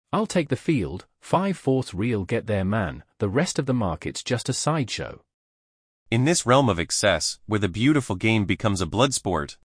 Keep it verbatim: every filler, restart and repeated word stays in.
I'll take the field, five-fourths real get their man, the rest of the market's just a sideshow. In this realm of excess, where the beautiful game becomes a blood sport,